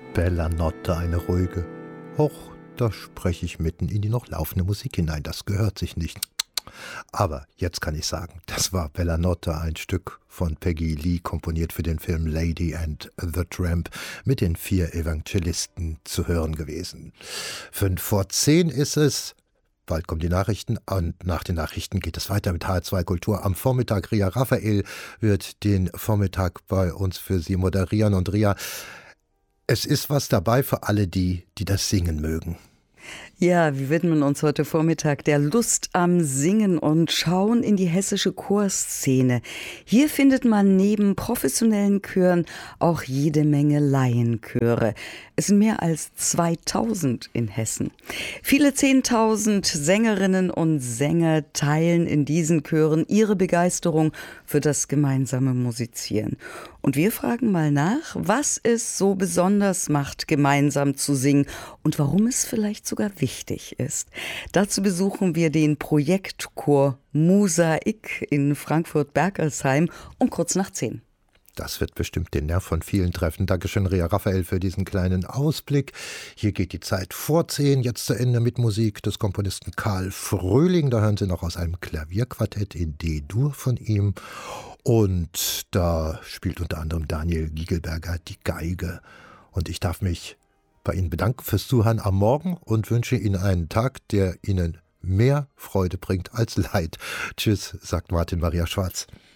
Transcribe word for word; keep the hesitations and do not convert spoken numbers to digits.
Bella Notte, eine ruhige. Hoch, da spreche ich mitten in die noch laufende Musik hinein. Das gehört sich nicht. Aber jetzt kann ich sagen, das war Bella Notte, ein Stück von Peggy Lee, komponiert für den Film Lady and the Tramp, mit den vier Evangelisten zu hören gewesen. Fünf vor zehn ist es. Bald kommen die Nachrichten und nach den Nachrichten geht es weiter mit H R zwei Kultur. Am Vormittag Ria Raphael wird den Vormittag bei uns für Sie moderieren. Und Ria, es ist was dabei für alle die, die das Singen mögen. Ja, wir widmen uns heute Vormittag der Lust am Singen und schauen in die hessische Chorszene. Hier findet man neben professionellen Chören auch jede Menge Laienchöre. Es sind mehr als zweitausend in Hessen. Viele zehntausend Sängerinnen und Sänger teilen in diesen Chören ihre Begeisterung für das gemeinsame Musizieren. Und wir fragen mal nach, was es so besonders macht, gemeinsam zu singen und warum es vielleicht sogar wichtig ist. Dazu besuchen wir den Projektchor Mosaik in Frankfurt-Bergelsheim um kurz nach zehn. Das wird bestimmt den Nerv von vielen treffen. Dankeschön, Ria Raphael, für diesen kleinen Ausblick. Hier geht die Zeit vor zehn, jetzt zu Ende mit Musik des Komponisten Karl Fröhling. Da hören Sie noch aus einem Klavierquartett in D-Dur von ihm. Und da spielt unter anderem Daniel Giegelberger die Geige. Und ich darf mich bei Ihnen bedanken fürs Zuhören am Morgen und wünsche Ihnen einen Tag, der Ihnen mehr Freude bringt als Leid. Tschüss, sagt Martin Maria Schwarz.